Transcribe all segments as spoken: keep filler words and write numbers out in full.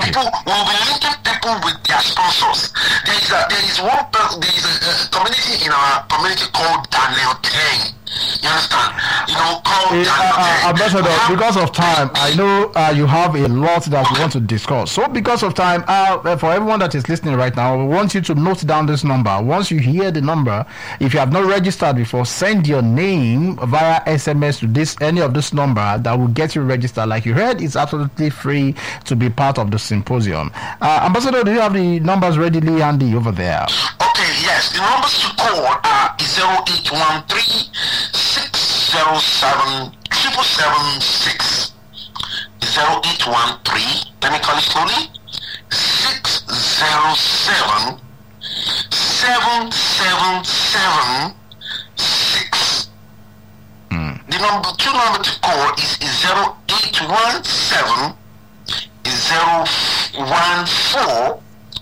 Okay. People will be linking people with their sponsors. There is a, there is one person, there is a, a community in our community called Daniel Tang. You understand? You know, called Uh, Daniel uh, Tang. Ambassador, We have- because of time, I know uh, you have a lot that you want to discuss. So, because of time, uh, for everyone that is listening right now, we want you to note down this number. Once you hear the number, if you have not registered before, send your name via S M S to this any of this number that will get you registered. Like you heard, it's absolutely free to be part of the symposium. Uh, Ambassador, do you have the numbers readily handy over there? Okay, yes. The numbers to call are zero eight one three six zero seven triple seven six. zero eight one three, let me call it slowly. six zero seven seven seven seven six. The number two number to call is zero eight one seven zero one four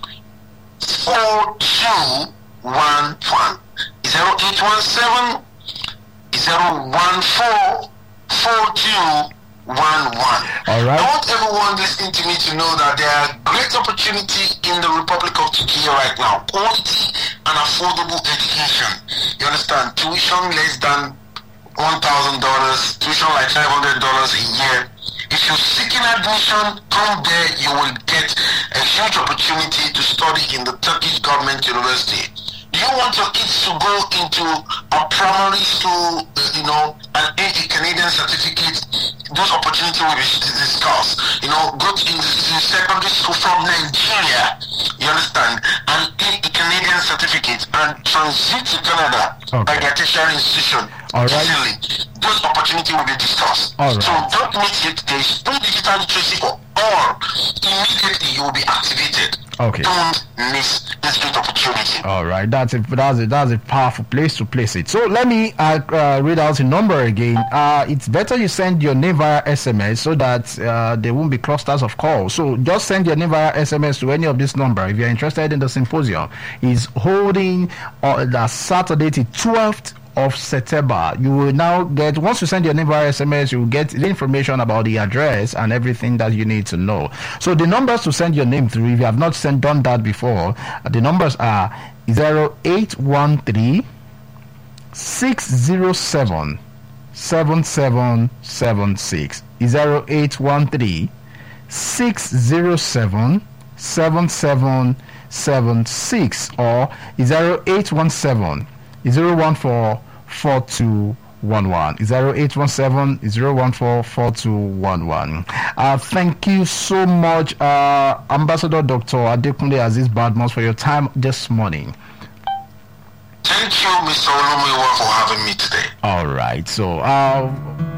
four two one one. zero eight one seven zero one four four two one one. All right. I want everyone listening to me to know that there are great opportunity in the Republic of Turkey right now. Quality and affordable education. You understand? Tuition less than one thousand dollars, tuition like five hundred dollars a year. If you're seeking admission, come there, you will get a huge opportunity to study in the Turkish government university. Do you want your kids to go into a primary school, uh, you know, and earn a Canadian certificate? Those opportunities will be discussed. You know, go to, in the, in the secondary school from Nigeria, you understand, and earn a Canadian certificate and transit to Canada Okay. by their tertiary institution. All right. Easily. Those opportunities will be discussed. All right. So don't miss it. There is no digital literacy for all. Immediately you will be activated. Okay. Don't miss this great opportunity. All right, that's a that's a that's a powerful place to place it. So let me uh, uh, read out the number again. Uh, it's better you send your name via S M S so that uh, there won't be clusters of calls. So just send your name via S M S to any of this number if you're interested in the symposium. It's holding on uh, the Saturday the twelfth of September. You will now get, once you send your name via S M S, you will get the information about the address and everything that you need to know. So the numbers to send your name through, if you have not sent done that before, uh, the numbers are zero eight one three six zero seven seven seven seven six. zero eight one three six zero seven seven seven seven six or zero eight one seven zero one four four two one one. zero eight one seven zero one four four two one one. Uh, thank you so much, uh, Ambassador Doctor Adekunle Aziz Badmus, for your time this morning. Thank you, Mister Olumiwa, for having me today. All right, so uh,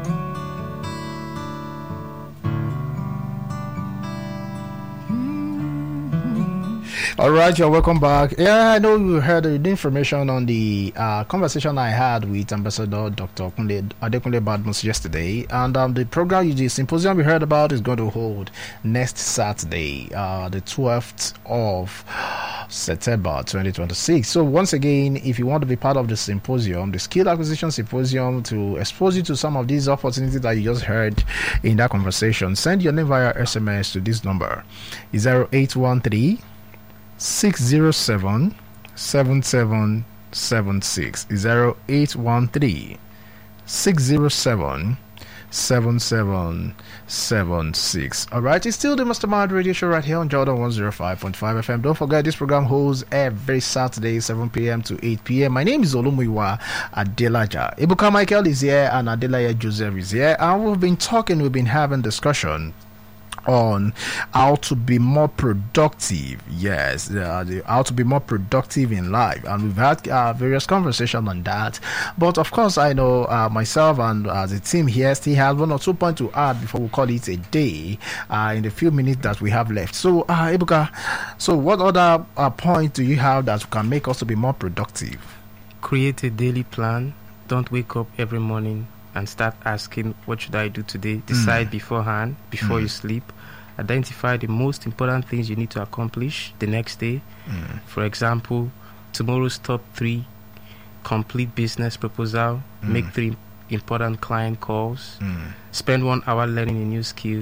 all right, you're welcome back. Yeah, I know you heard the information on the uh, conversation I had with Ambassador Doctor Adekunle Badmus yesterday, and um, the program, the symposium we heard about, is going to hold next Saturday, uh, the twelfth of September twenty twenty-six. So once again, if you want to be part of the symposium, the skill acquisition symposium, to expose you to some of these opportunities that you just heard in that conversation, send your name via S M S to this number, zero eight one three six zero seven seven seven seven six. zero eight one three six zero seven seven seven seven six. All right, it's still the Mastermind Radio Show right here on Jordan one oh five point five F M. Don't forget, this program holds every Saturday, seven p.m. to eight p.m. My name is Olumuyiwa Adelaja. Ibuka Michael is here and Adelaya Joseph is here, and we've been talking, we've been having discussion on how to be more productive. Yes, uh, the, how to be more productive in life, and we've had uh, various conversations on that. But of course, I know uh, myself and uh, the team here still have one or two points to add before we call it a day uh, in the few minutes that we have left. So, uh, Ibuka, so what other uh, point do you have that can make us to be more productive? Create a daily plan. Don't wake up every morning and start asking, what should I do today? Decide mm. beforehand, before mm. you sleep. Identify the most important things you need to accomplish the next day. Mm. For example, tomorrow's top three: complete business proposal, mm. make three important client calls, mm. spend one hour learning a new skill,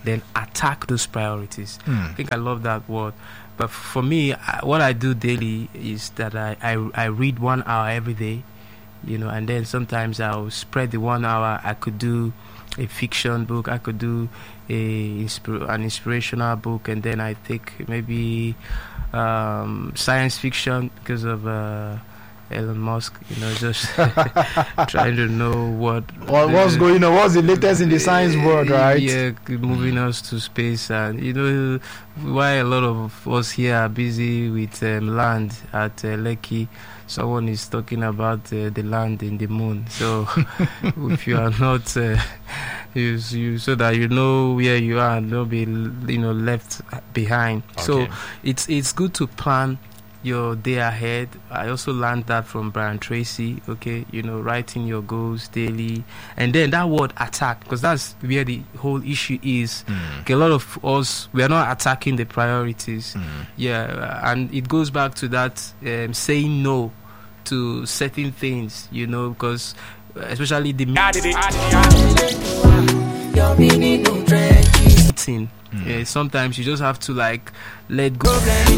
then attack those priorities. Mm. I think I love that word. But for me, I, what I do daily is that I, I, I read one hour every day, you know, and then sometimes I'll spread the one hour. I could do a fiction book, I could do a inspir- an inspirational book, and then I take maybe um, science fiction because of uh, Elon Musk, you know, just trying to know what What, what's going on? What's the latest in the science world, right? Yeah, moving us to space, and you know why a lot of us here are busy with um, land at uh, Lekki. Someone is talking about uh, the land in the moon. So if you are not, uh, you, you so that you know where you are and not be, you know, left behind. Okay. So it's it's good to plan your day ahead. I also learned that from Brian Tracy. Okay, you know, writing your goals daily, and then that word attack, because that's where the whole issue is. Mm. Okay, a lot of us, we are not attacking the priorities. Mm. Yeah, and it goes back to that um, saying no to certain things, you know, because especially the meeting, Mm. yeah, sometimes you just have to like let go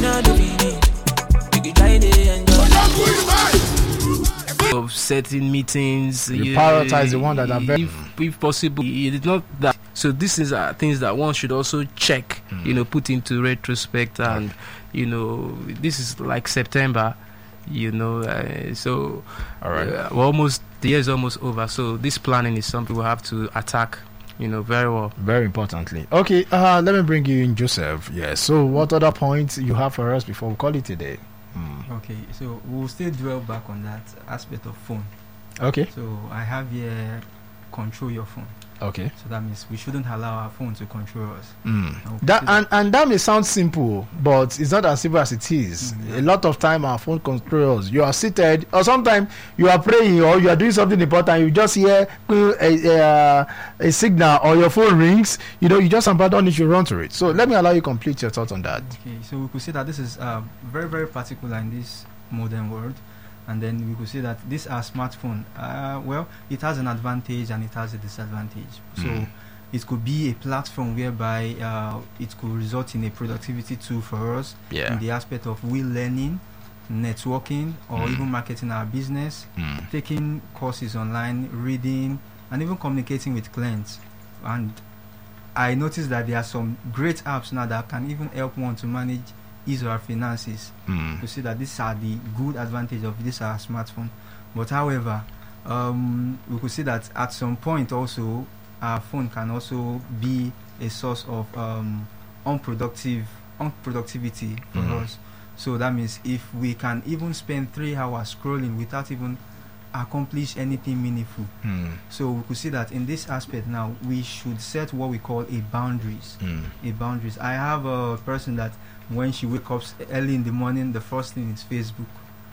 of certain meetings. You prioritize the one that are very, if, if possible, it's not that. So this is uh, things that one should also check, Mm. you know, put into retrospect, and Okay. you know, this is like September, you know, uh, so all right. uh, we're almost the year is almost over. So this planning is something we have to attack, you know, very well. Very importantly. Okay, uh, let me bring you in, Joseph. Yes. So, what other points you have for us before we call it today? Mm. Okay, so we'll still dwell back on that aspect of phone. Okay. So I have here control your phone. Okay. So that means we shouldn't allow our phone to control us. Mm. Now, That so and, and that may sound simple, but it's not as simple as it is. Mm, yeah. A lot of time our phone controls. You are seated, or sometimes you are praying, or you are doing something important. You just hear a, a, a signal, or your phone rings. You know, you just abandon it. You run to it. So let me allow you complete your thoughts on that. Okay, so we could say that this is uh, very, very particular in this modern world. And then we could say that this our smartphone, uh, well, it has an advantage and it has a disadvantage. So Mm. it could be a platform whereby uh, it could result in a productivity tool for us Yeah. in the aspect of we learning, networking, or Mm. even marketing our business, Mm. taking courses online, reading, and even communicating with clients. And I noticed that there are some great apps now that can even help one to manage his or her finances. Mm. To see that these are the good advantage of this our smartphone. But however, um, we could see that at some point also our phone can also be a source of um, unproductive unproductivity for Mhm. us. So that means if we can even spend three hours scrolling without even accomplish anything meaningful. Mm. So we could see that in this aspect now we should set what we call a boundaries. Mm. A boundaries. I have a person that when she wakes up early in the morning, the first thing is Facebook.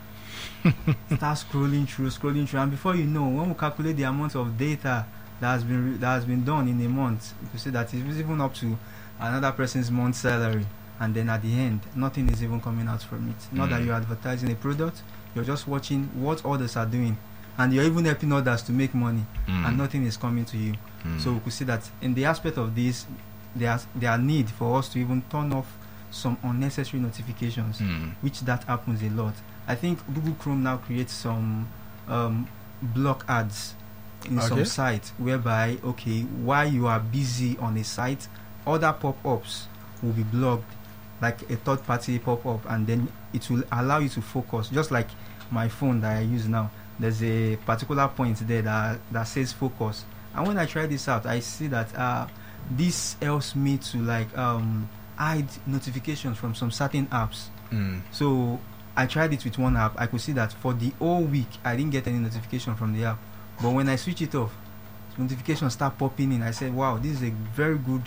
Start scrolling through, scrolling through, and before you know, when we calculate the amount of data that has been re- that has been done in a month, you can see that it's even up to another person's month salary, and then at the end, nothing is even coming out from it. Not that Mm. you're advertising a product, you're just watching what others are doing, and you're even helping others to make money, Mm. and nothing is coming to you. Mm. So we could see that in the aspect of this, there's there are need for us to even turn off some unnecessary notifications, Mm. which that happens a lot. I think Google Chrome now creates some um, block ads in some Okay. sites whereby, okay, while you are busy on a site, other pop-ups will be blocked, like a third-party pop-up, and then it will allow you to focus. Just like my phone that I use now, there's a particular point there that that says focus. And when I try this out, I see that uh, this helps me to like um, hide notifications from some certain apps. Mm. So I tried it with one app. I could see that for the whole week I didn't get any notification from the app. But when I switch it off, notifications start popping in. I said, wow, this is a very good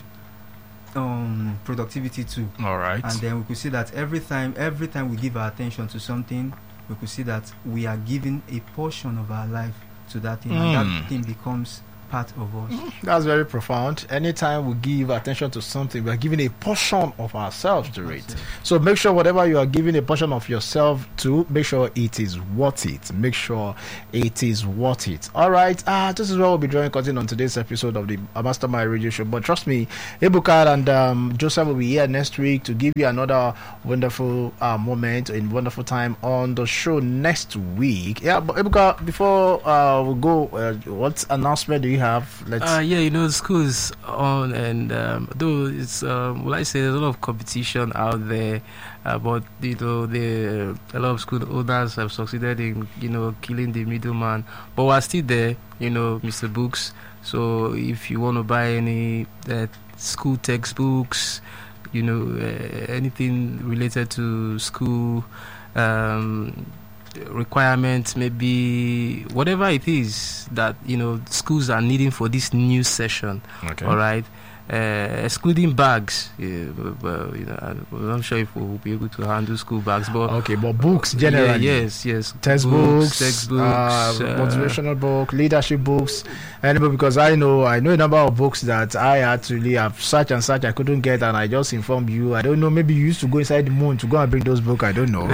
um, productivity tool. All right. And then we could see that every time every time we give our attention to something, we could see that we are giving a portion of our life to that thing, and Mm. that thing becomes part of us. That's very profound. Anytime we give attention to something, we are giving a portion of ourselves to it. That's it. So make sure whatever you are giving a portion of yourself to, make sure it is worth it. Make sure it is worth it. All right. Ah, this is what we'll be drawing cutting on today's episode of the Mastermind Radio Show. But trust me, Ebuka and um, Joseph will be here next week to give you another wonderful uh, moment and wonderful time on the show next week. Yeah, but Ebuka, before uh, we go, uh, what announcement do you have? Let's. Uh, yeah, you know, school is on, and um, though it's, um, well, I say there's a lot of competition out there, uh, but you know, the a lot of school owners have succeeded in, you know, killing the middleman. But we're still there, you know, Mister Books. So if you want to buy any uh, school textbooks, you know, uh, anything related to school um, requirements, maybe whatever it is that, you know, schools are needing for this new session. Okay. All right. Uh, excluding bags, yeah, but, but, you know, I'm not sure if we'll be able to handle school bags, but Okay, but books generally. yeah, yes, yes, Textbooks, books, textbooks, uh, uh, motivational book, leadership books, anyway, because I know I know a number of books that I actually have searched and searched I couldn't get, and I just informed you. I don't know, maybe you used to go inside the moon to go and bring those books. I don't know.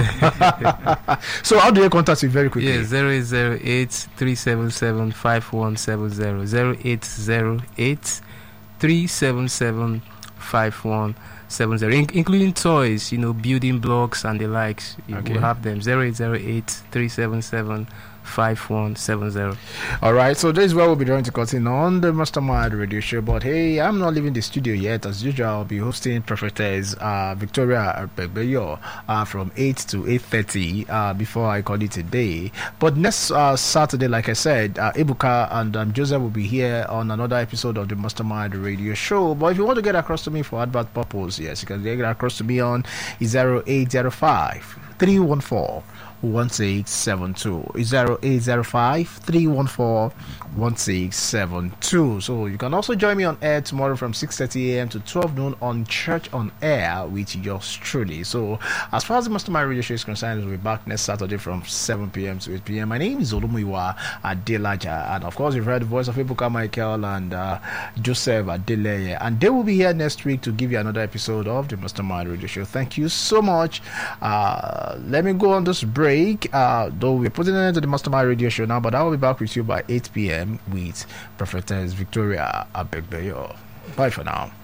So how do you contact you very quickly? Yeah, zero eight zero eight three seven seven five one seven zero zero eight zero eight three seven seven five one seven zero, In- including toys, you know, building blocks and the likes. You Okay. will have them zero eight zero eight three seven seven five one seven zero. All right, so this is where we'll be drawing to cutting on the Mastermind Radio Show. But hey, I'm not leaving the studio yet. As usual, I'll be hosting Prophetess uh, Victoria Begbeyo uh, from eight to eight thirty uh, before I call it a day. But next uh, Saturday, like I said, uh, Ebuka and um, Joseph will be here on another episode of the Mastermind Radio Show. But if you want to get across to me for advert purpose, yes, you can get across to me on zero eight zero five three one four one six seven two zero eight zero five three one four one six seven two. So you can also join me on air tomorrow from six thirty a.m. to twelve noon on Church on Air with yours truly. So as far as the Mastermind Radio Show is concerned, we'll be back next Saturday from seven p.m. to eight p.m. My name is Olumuyiwa Adelaja, and of course you've heard the voice of Ebuka Michael and uh, Joseph Adeleye, and they will be here next week to give you another episode of the Mastermind Radio Show. Thank you so much. Uh, let me go on this break. Uh, though we're putting it into the Mastermind Radio Show now, but I will be back with you by eight p.m. with Prophetess Victoria Abegbeyo. Bye for now.